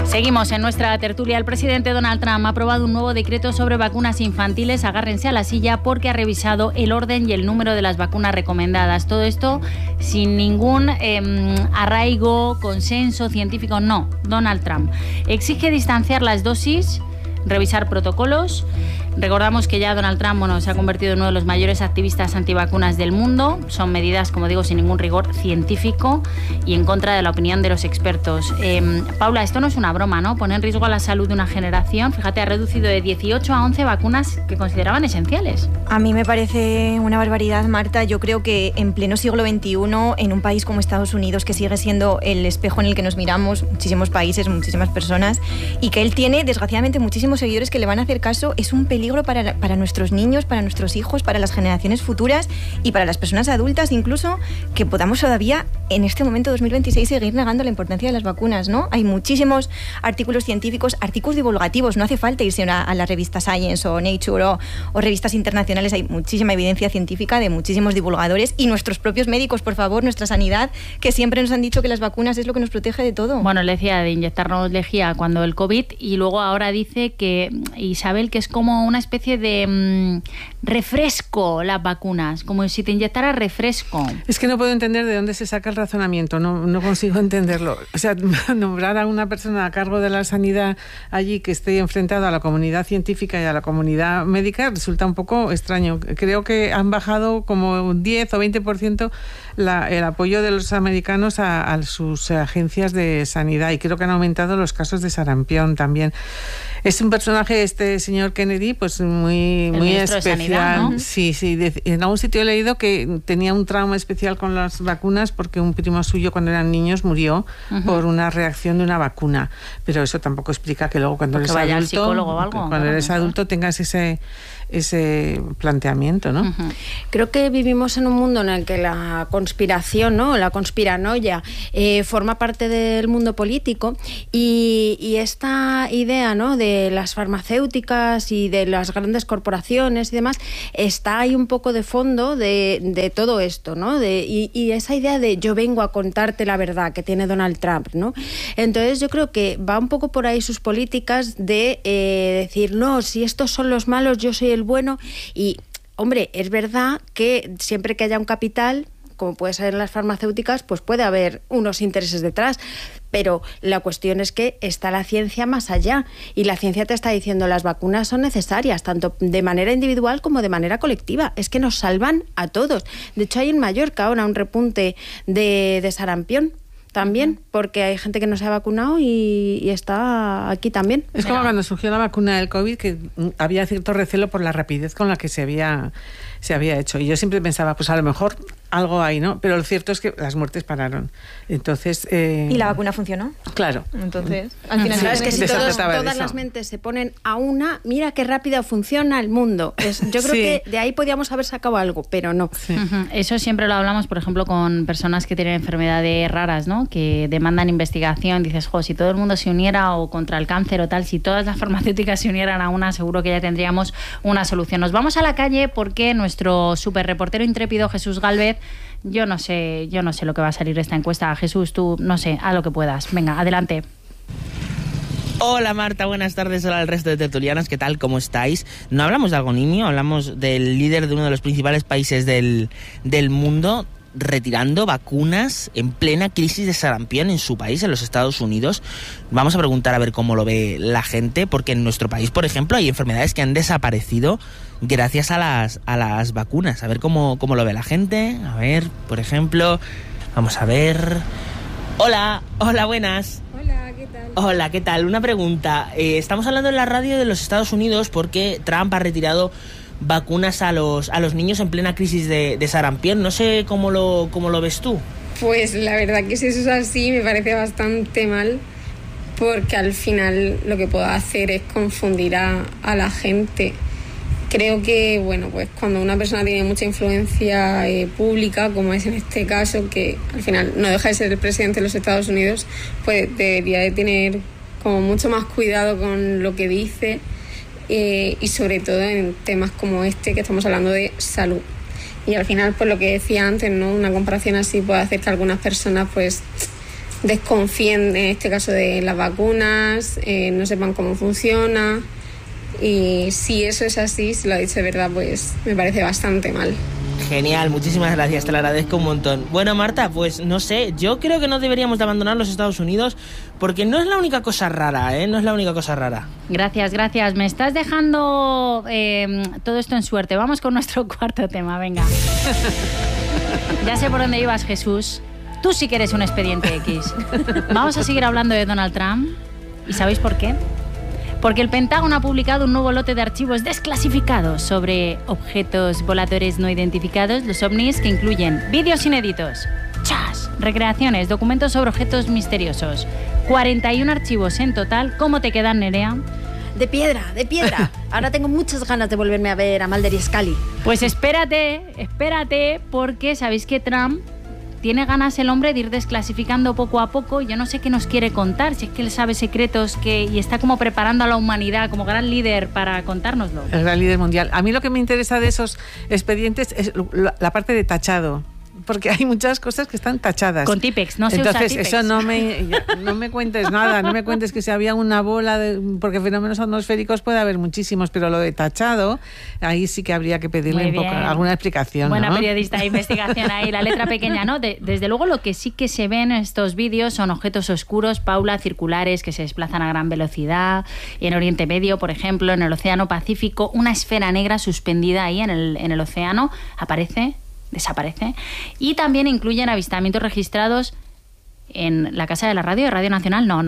Seguimos en nuestra tertulia. El presidente Donald Trump ha aprobado un nuevo decreto sobre vacunas infantiles. Agárrense a la silla porque ha revisado el orden y el número de las vacunas recomendadas. Todo esto sin ningún arraigo, consenso científico. No, Donald Trump exige distanciar las dosis, revisar protocolos. Recordamos que ya Donald Trump se ha convertido en uno de los mayores activistas antivacunas del mundo. Son medidas, como digo, sin ningún rigor científico y en contra de la opinión de los expertos. Paula, esto no es una broma, ¿no? Pone en riesgo a la salud de una generación. Fíjate, ha reducido de 18 a 11 vacunas que consideraban esenciales. A mí me parece una barbaridad, Marta. Yo creo que en pleno siglo XXI, en un país como Estados Unidos, que sigue siendo el espejo en el que nos miramos muchísimos países, muchísimas personas, y que él tiene, desgraciadamente, muchísimos seguidores que le van a hacer caso, es un peligro para nuestros niños, para nuestros hijos, para las generaciones futuras y para las personas adultas, incluso, que podamos todavía, en este momento 2026, seguir negando la importancia de las vacunas, ¿no? Hay muchísimos artículos científicos, artículos divulgativos, no hace falta irse a la revista Science o Nature o revistas internacionales, hay muchísima evidencia científica de muchísimos divulgadores y nuestros propios médicos, por favor, nuestra sanidad, que siempre nos han dicho que las vacunas es lo que nos protege de todo. Bueno, le decía de inyectarnos lejía cuando el COVID, y luego ahora dice que, Isabel, que es como una especie de refresco las vacunas, como si te inyectara refresco. Es que no puedo entender de dónde se saca el razonamiento, no consigo entenderlo. O sea, nombrar a una persona a cargo de la sanidad allí que esté enfrentado a la comunidad científica y a la comunidad médica resulta un poco extraño. Creo que han bajado como un 10 o 20% el apoyo de los americanos a sus agencias de sanidad, y creo que han aumentado los casos de sarampión también. Es un personaje, este señor Kennedy, pues muy especial. Sanidad, ¿no? Sí. En algún sitio he leído que tenía un trauma especial con las vacunas porque un primo suyo, cuando eran niños, murió por una reacción de una vacuna. Pero eso tampoco explica que luego cuando eres adulto, al psicólogo o algo, cuando eres adulto tengas ese planteamiento, ¿no? Creo que vivimos en un mundo en el que la conspiración, ¿no?, la conspiranoia, forma parte del mundo político, y esta idea, ¿no?, de las farmacéuticas y de las grandes corporaciones y demás, está ahí un poco de fondo de todo esto, ¿no? Y esa idea de yo vengo a contarte la verdad que tiene Donald Trump, ¿no? Entonces yo creo que va un poco por ahí sus políticas de decir, no, si estos son los malos, yo soy el bueno. Y, hombre, es verdad que siempre que haya un capital, como puede ser en las farmacéuticas, pues puede haber unos intereses detrás, pero la cuestión es que está la ciencia más allá, y la ciencia te está diciendo las vacunas son necesarias, tanto de manera individual como de manera colectiva, es que nos salvan a todos. De hecho, hay en Mallorca ahora un repunte de sarampión también, porque hay gente que no se ha vacunado y está aquí también. Es como cuando surgió la vacuna del COVID, que había cierto recelo por la rapidez con la que se había hecho. Y yo siempre pensaba, pues a lo mejor algo hay, ¿no? Pero lo cierto es que las muertes pararon. Entonces... ¿Y la vacuna funcionó? Claro. Entonces, al final... Claro, es que si todas las mentes se ponen a una, mira qué rápido funciona el mundo. Yo creo que de ahí podíamos haber sacado algo, pero no. Sí. Eso siempre lo hablamos, por ejemplo, con personas que tienen enfermedades raras, ¿no?, que demandan investigación. Dices, si todo el mundo se uniera, o contra el cáncer o tal, si todas las farmacéuticas se unieran a una, seguro que ya tendríamos una solución. Nos vamos a la calle porque nuestro superreportero intrépido Jesús Gálvez, yo no sé lo que va a salir de esta encuesta. Jesús, tú, no sé, haz lo que puedas. Venga, adelante. Hola Marta, buenas tardes. Hola al resto de tertulianos, ¿qué tal? ¿Cómo estáis? No hablamos de algo nimio, hablamos del líder de uno de los principales países del mundo retirando vacunas en plena crisis de sarampión en su país, en los Estados Unidos. Vamos a preguntar a ver cómo lo ve la gente, porque en nuestro país, por ejemplo, hay enfermedades que han desaparecido gracias a las vacunas. A ver cómo lo ve la gente. A ver, por ejemplo, vamos a ver... Hola, buenas. Hola, ¿qué tal? Hola, ¿qué tal? Una pregunta. Estamos hablando en la radio de los Estados Unidos porque Trump ha retirado vacunas a los niños en plena crisis de sarampión. No sé cómo lo ves tú. Pues la verdad que si eso es así me parece bastante mal, porque al final lo que puedo hacer es confundir a la gente. Creo que, pues cuando una persona tiene mucha influencia pública, como es en este caso, que al final no deja de ser el presidente de los Estados Unidos, pues debería de tener como mucho más cuidado con lo que dice, y sobre todo en temas como este que estamos hablando de salud. Y al final, pues lo que decía antes, ¿no?, una comparación así puede hacer que algunas personas pues desconfíen en este caso de las vacunas, no sepan cómo funciona. Y si eso es así, si lo ha dicho de verdad, pues me parece bastante mal. Genial, muchísimas gracias, te lo agradezco un montón. Bueno, Marta, pues no sé, yo creo que no deberíamos de abandonar los Estados Unidos porque no es la única cosa rara, ¿eh? No es la única cosa rara. Gracias. Me estás dejando todo esto en suerte. Vamos con nuestro cuarto tema, venga. Ya sé por dónde ibas, Jesús. Tú sí que eres un expediente X. Vamos a seguir hablando de Donald Trump. ¿Y sabéis por qué? Porque el Pentágono ha publicado un nuevo lote de archivos desclasificados sobre objetos voladores no identificados, los ovnis, que incluyen vídeos inéditos, recreaciones, documentos sobre objetos misteriosos. 41 archivos en total. ¿Cómo te quedan, Nerea? De piedra. Ahora tengo muchas ganas de volverme a ver a Mulder y Scully. Pues espérate, porque sabéis que Trump tiene ganas el hombre de ir desclasificando poco a poco. Yo no sé qué nos quiere contar, si es que él sabe secretos y está como preparando a la humanidad como gran líder para contárnoslo. El gran líder mundial. A mí lo que me interesa de esos expedientes es la parte de tachado. Porque hay muchas cosas que están tachadas. Con Tipex, no se usa Tipex. Entonces, eso no me cuentes nada, no me cuentes que si había una bola, porque fenómenos atmosféricos puede haber muchísimos, pero lo de tachado, ahí sí que habría que pedirle alguna explicación. Buena, ¿no? Periodista de investigación ahí, la letra pequeña, ¿no? Desde luego lo que sí que se ven en estos vídeos son objetos oscuros, Paula, circulares, que se desplazan a gran velocidad. En Oriente Medio, por ejemplo, en el Océano Pacífico, una esfera negra suspendida ahí en el océano desaparece, y también incluyen avistamientos registrados en la Casa de la Radio, de Radio Nacional. No,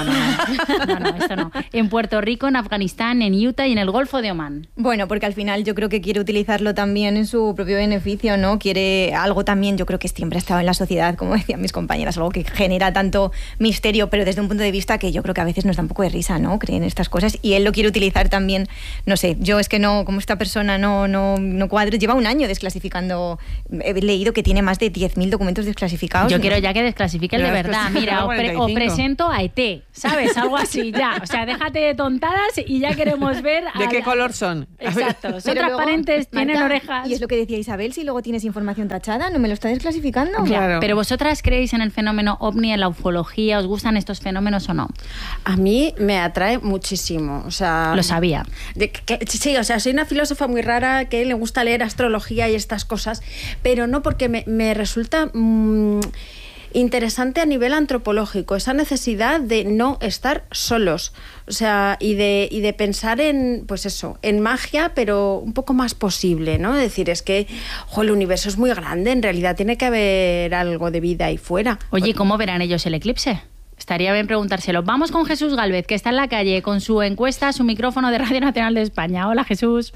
esto no. En Puerto Rico, en Afganistán, en Utah y en el Golfo de Omán. Bueno, porque al final yo creo que quiere utilizarlo también en su propio beneficio, ¿no? Quiere algo también, yo creo que siempre ha estado en la sociedad, como decían mis compañeras, algo que genera tanto misterio, pero desde un punto de vista que yo creo que a veces nos da un poco de risa, ¿no? Creen estas cosas, y él lo quiere utilizar también, no sé, yo es que no, como esta persona no cuadro, lleva un año desclasificando, he leído que tiene más de 10.000 documentos desclasificados. Yo quiero ya que desclasifique el de verdad, mira, os presento a ET, ¿sabes? Algo así, ya. O sea, déjate de tontadas y ya queremos ver... ¿De qué color son? Exacto, son transparentes, luego, tienen orejas... Y es lo que decía Isabel, si luego tienes información tachada, ¿no me lo está desclasificando? Claro. Pero ¿vosotras creéis en el fenómeno ovni, en la ufología? ¿Os gustan estos fenómenos o no? A mí me atrae muchísimo, o sea... Lo sabía. Sí, o sea, soy una filósofa muy rara que le gusta leer astrología y estas cosas, pero no porque me resulta... interesante a nivel antropológico, esa necesidad de no estar solos, o sea, y de pensar en, pues eso, en magia, pero un poco más posible, ¿no? Es decir, es que, el universo es muy grande, en realidad tiene que haber algo de vida ahí fuera. Oye, ¿cómo verán ellos el eclipse? Estaría bien preguntárselo. Vamos con Jesús Gálvez, que está en la calle con su encuesta, su micrófono de Radio Nacional de España. Hola, Jesús.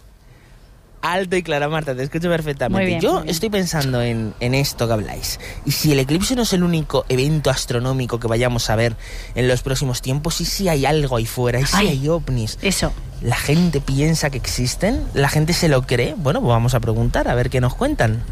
Alto y claro, Marta, te escucho perfectamente. Muy bien, Yo estoy pensando en esto que habláis. Y si el eclipse no es el único evento astronómico que vayamos a ver en los próximos tiempos, y si hay algo ahí fuera, y si hay ovnis. Eso. ¿La gente piensa que existen? ¿La gente se lo cree? Bueno, pues vamos a preguntar, a ver qué nos cuentan.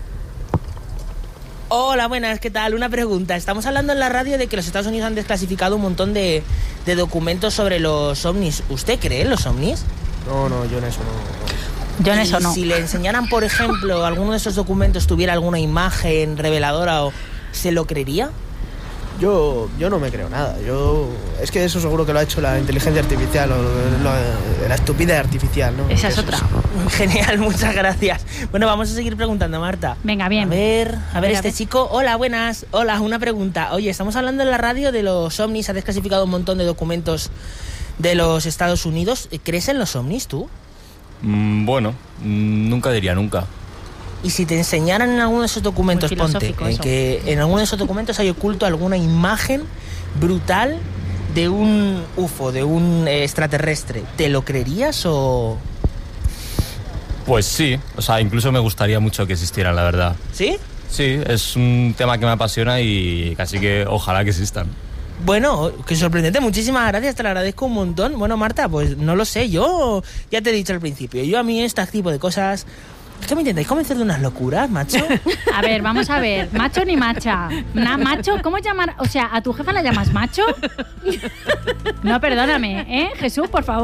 Hola, buenas, ¿qué tal? Una pregunta. Estamos hablando en la radio de que los Estados Unidos han desclasificado un montón de documentos sobre los ovnis. ¿Usted cree en los ovnis? No, yo en eso no. Yo en eso no. Si le enseñaran, por ejemplo, alguno de esos documentos tuviera alguna imagen reveladora, ¿se lo creería? Yo no me creo nada. Es que eso seguro que lo ha hecho la inteligencia artificial o la estupidez artificial, ¿no? Esa es otra. Genial, muchas gracias. Bueno, vamos a seguir preguntando, Marta. Venga, bien. A ver, este chico. Hola, buenas. Hola, una pregunta. Oye, estamos hablando en la radio de los ovnis. Ha desclasificado un montón de documentos de los Estados Unidos. ¿Crees en los ovnis tú? Bueno, nunca diría nunca. Y si te enseñaran en alguno de esos documentos, ponte, que en alguno de esos documentos hay oculto alguna imagen brutal de un UFO, de un extraterrestre, ¿te lo creerías o...? Pues sí, o sea, incluso me gustaría mucho que existieran, la verdad. ¿Sí? Sí, es un tema que me apasiona y casi que ojalá que existan. Bueno, qué sorprendente, muchísimas gracias, te lo agradezco un montón. Bueno, Marta, pues no lo sé, yo ya te he dicho al principio, a mí este tipo de cosas... ¿Es que me intentáis convencer de unas locuras, macho? A ver, vamos a ver, macho ni macha. ¿Macho? ¿Cómo llamar? O sea, ¿a tu jefa la llamas macho? No, perdóname, Jesús, por favor.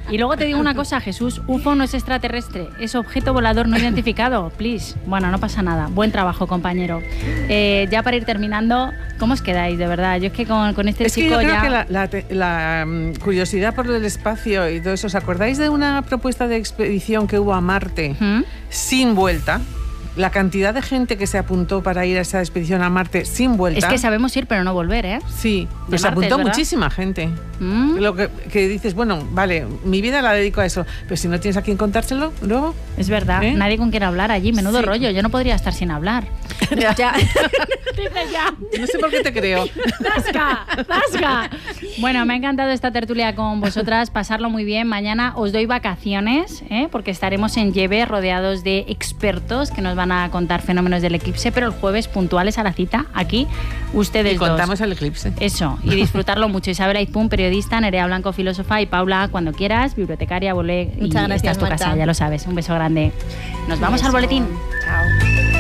Y luego te digo una cosa, Jesús, UFO no es extraterrestre, es objeto volador no identificado, please. Bueno, no pasa nada, buen trabajo, compañero. Ya para ir terminando, ¿cómo os quedáis, de verdad? Yo es que con este chico yo creo ya... que la curiosidad por el espacio y todo eso, ¿os acordáis de una propuesta de expedición que hubo a Marte sin vuelta? La cantidad de gente que se apuntó para ir a esa expedición a Marte sin vuelta. Es que sabemos ir, pero no volver, ¿eh? Sí, pues se apuntó muchísima gente. Lo que dices, bueno, vale, mi vida la dedico a eso, pero si no tienes a quien contárselo, luego... Es verdad, nadie con quien hablar allí, menudo rollo, yo no podría estar sin hablar. Ya. Dice ya. No sé por qué te creo. ¡Zasca! Bueno, me ha encantado esta tertulia con vosotras, pasarlo muy bien. Mañana os doy vacaciones, porque estaremos en Lleve rodeados de expertos que nos van a contar fenómenos del eclipse, pero el jueves puntuales a la cita, aquí, ustedes y contamos el eclipse. Eso, y disfrutarlo mucho. Isabel Aizpún, periodista, Nerea Blanco, filósofa, y Paula, cuando quieras, bibliotecaria, volé. Muchas gracias, esta es tu casa, ya lo sabes. Un beso grande. Nos vamos al boletín. Chao.